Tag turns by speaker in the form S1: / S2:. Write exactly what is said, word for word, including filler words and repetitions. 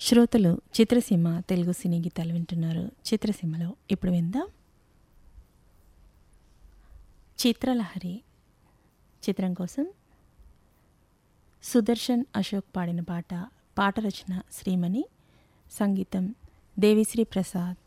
S1: శ్రోతలు చిత్రసీమ తెలుగు సినీ గీతాలు వింటున్నారు. చిత్రసీమలో ఇప్పుడు విందాం చిత్రలహరి చిత్రం కోసం సుదర్శన్ అశోక్ పాడిన పాట. పాట రచన శ్రీమణి, సంగీతం దేవిశ్రీ ప్రసాద్.